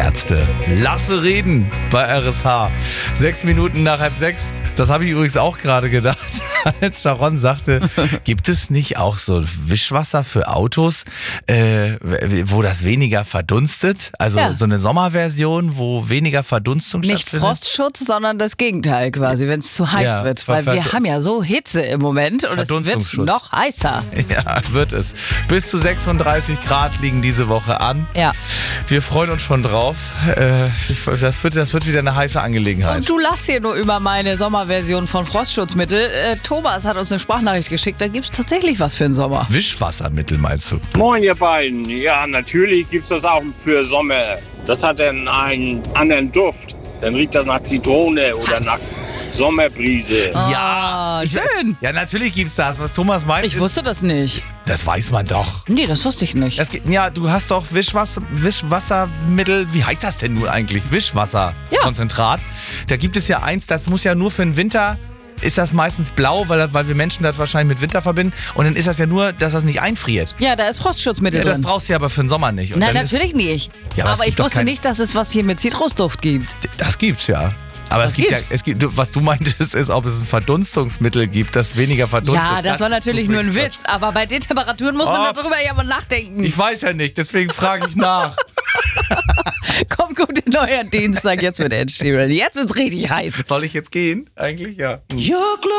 Hausärzte. Lasse reden bei RSH. 6 Minuten nach 5:30. Das habe ich übrigens auch gerade gedacht, als Sharon sagte, gibt es nicht auch so Wischwasser für Autos, wo das weniger verdunstet? Also so eine Sommerversion, wo weniger Verdunstung Nicht stattfindet? Frostschutz, sondern das Gegenteil quasi, wenn es zu heiß wird. Weil wir haben ja so Hitze im Moment und es wird noch heißer. Ja, wird es. Bis zu 36 Grad liegen diese Woche an. Ja. Wir freuen uns schon drauf. Das wird wieder eine heiße Angelegenheit. Und du lachst hier nur über meine Sommerversion von Frostschutzmittel. Thomas hat uns eine Sprachnachricht geschickt, da gibt es tatsächlich was für den Sommer. Wischwassermittel meinst du? Moin ihr beiden. Ja, natürlich gibt's das auch für Sommer. Das hat dann einen anderen Duft. Dann riecht das nach Zitrone oder nach Sommerbrise. Ja, schön. Ja, natürlich gibt's das. Was Thomas meint, Ich wusste das nicht. das weiß man doch. Nee, das wusste ich nicht. Ja, du hast doch Wischwassermittel, wie heißt das denn nun eigentlich? Wischwasserkonzentrat. Da gibt es ja eins, das muss ja nur für den Winter, ist das meistens blau, weil wir Menschen das wahrscheinlich mit Winter verbinden. Und dann ist das ja nur, dass das nicht einfriert. Ja, da ist Frostschutzmittel Ja, das drin. brauchst du ja aber für den Sommer nicht. Und Nein, dann natürlich nicht. Ja, aber es aber gibt ich doch wusste nicht, dass es was hier mit Zitrusduft gibt. Das gibt's ja. Aber Das es gibt, was du meintest, ist, ob es ein Verdunstungsmittel gibt, das weniger verdunstet. Ja, das war natürlich nur ein Quatsch. Witz. Aber bei den Temperaturen muss man darüber ja mal nachdenken. Ich weiß ja nicht, deswegen frage ich nach. Kommt gut in euer Dienstag jetzt mit Ed Sheeran. Jetzt wird's richtig heiß. Soll ich jetzt gehen? Eigentlich ja.